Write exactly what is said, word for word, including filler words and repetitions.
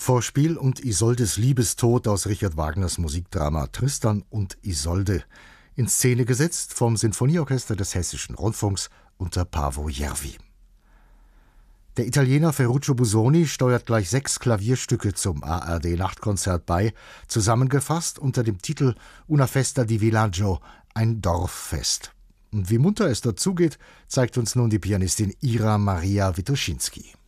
Vorspiel und Isoldes Liebestod aus Richard Wagners Musikdrama Tristan und Isolde, in Szene gesetzt vom Sinfonieorchester des Hessischen Rundfunks unter Paavo Järvi. Der Italiener Ferruccio Busoni steuert gleich sechs Klavierstücke zum A R D-Nachtkonzert bei, zusammengefasst unter dem Titel Una festa di villaggio, ein Dorffest. Und wie munter es dort zugeht, zeigt uns nun die Pianistin Ira Maria Witoschinski.